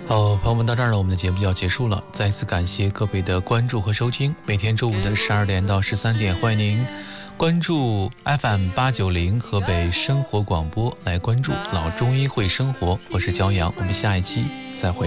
好，朋友们，到这儿呢，我们的节目就要结束了。再次感谢各位的关注和收听。每天周五的12点到13点，欢迎您关注 FM890 河北生活广播，来关注老中医会生活。我是焦阳，我们下一期再会。